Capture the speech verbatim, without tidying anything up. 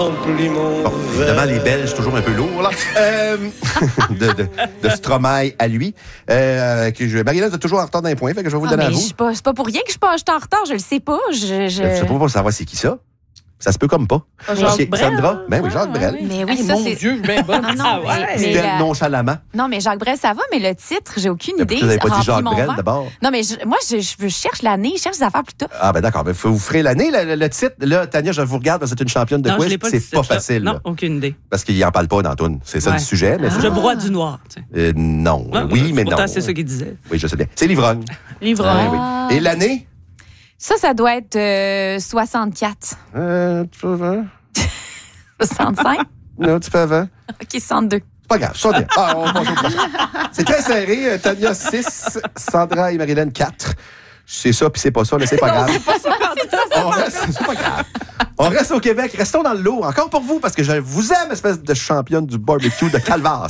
Bon, évidemment, les Belges, toujours un peu lourds, là. Euh, de, de, de Stromae à lui. Euh, que je, Marie-Hélène, vous êtes toujours en retard d'un point, fait que je vais vous le ah, donner à mais vous. je suis pas, c'est pas pour rien que je suis pas- je suis en retard, je le sais pas. Je, je... Je sais pas pour savoir c'est qui ça. Ça se peut comme pas. Jacques Ok, Brel, Sandra? hein? Ben oui, Jacques Ah, Brel. oui. Mais oui, Ah, ça, mon c'est- Dieu, je suis bien bonne. Ah non, Ah, mais- ouais. mais C'était la- nonchalamment. Non, mais Jacques Brel, ça va, mais le titre, j'ai aucune Mais idée. pourquoi vous n'avez pas dit Remplis Jacques mon Brel verre. d'abord? Non, mais je- moi, je, je, je cherche l'année, je cherche des affaires plus tôt. Ah, ben d'accord. Ben, vous ferez l'année, le, le, le titre. Là, Tania, je vous regarde parce que c'est une championne de Non, je quiz. l'ai pas C'est dit, pas ça. facile. Non, là. aucune idée. Parce qu'il n'en parle pas dans la toune. C'est ça Ouais. le sujet. Mais Je broie du noir. Tu sais. euh, non. Non, oui, mais non. pourtant, c'est ce qu'il disait. Oui, je sais bien. C'est l'ivrogne. L'ivrogne. Ah, oui. Et l'année? Ça, ça doit être euh, soixante-quatre. Euh, un petit peu avant. soixante-cinq? Non, un petit peu avant. OK, soixante-deux. C'est pas grave, ça bien. Ah, on passe au prochain. C'est très serré. Euh, Tania, six. Sandra et Marie-Hélène, quatre. C'est ça, puis c'est pas ça, mais c'est pas grave. On reste, c'est pas grave. On reste au Québec. Restons dans le lot. Encore pour vous, parce que je vous aime, espèce de championne du barbecue de Calvas.